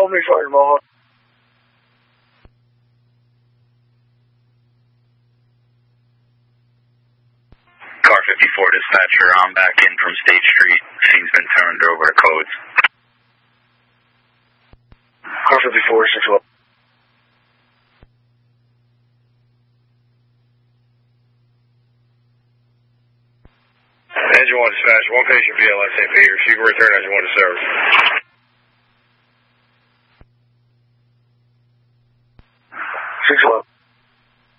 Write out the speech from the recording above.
me fire Mohawk. Car 54 dispatcher, I'm back in from State Street. Scene's been turned over to codes. Car 54, 6-1. Engine 1 dispatch, one patient BLS St. Peters. You can return engine 1 to service. 6-1.